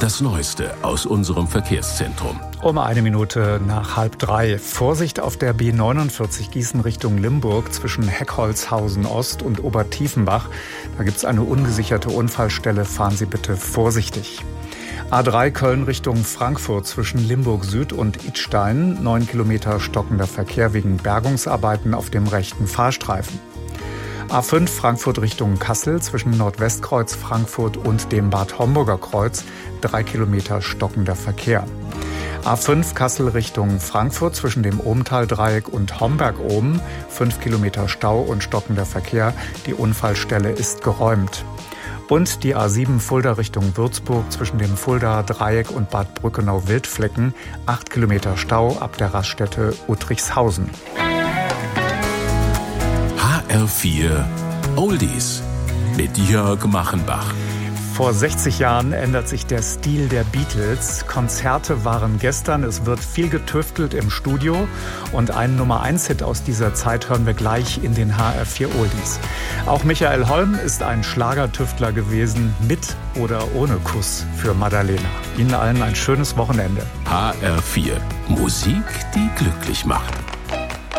Das Neueste aus unserem Verkehrszentrum. Um 2:01. Vorsicht auf der B49 Gießen Richtung Limburg zwischen Heckholzhausen Ost und Obertiefenbach. Da gibt es eine ungesicherte Unfallstelle. Fahren Sie bitte vorsichtig. A3 Köln Richtung Frankfurt zwischen Limburg Süd und Idstein. 9 Kilometer stockender Verkehr wegen Bergungsarbeiten auf dem rechten Fahrstreifen. A5 Frankfurt Richtung Kassel zwischen Nordwestkreuz Frankfurt und dem Bad Homburger Kreuz. 3 Kilometer stockender Verkehr. A5 Kassel Richtung Frankfurt zwischen dem Ohmtal-Dreieck und Homberg-Ohm. 5 Kilometer Stau und stockender Verkehr. Die Unfallstelle ist geräumt. Und die A7 Fulda Richtung Würzburg zwischen dem Fulda-Dreieck und Bad Brückenau-Wildflecken. 8 Kilometer Stau ab der Raststätte Uttrichshausen. HR4 Oldies mit Jörg Machenbach. Vor 60 Jahren ändert sich der Stil der Beatles. Konzerte waren gestern, es wird viel getüftelt im Studio. Und einen Nummer-1-Hit aus dieser Zeit hören wir gleich in den HR4 Oldies. Auch Michael Holm ist ein Schlagertüftler gewesen, mit oder ohne Kuss für Madalena. Ihnen allen ein schönes Wochenende. HR4 Musik, die glücklich macht.